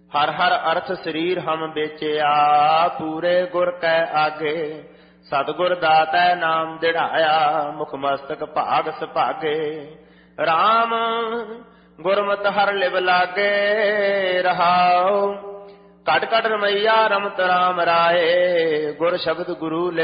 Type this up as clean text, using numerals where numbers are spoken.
हर हर अर्थ शरीर हम बेचिया, पूरे गुर कै आगे। सतगुर दातै नाम दिढ़ाया, मुख मस्तक भाग सुभागे। राम गुरमत हर लिव लागे, रहाओ कट कट रमैया रमत राम राय। गुर शब्द गुरु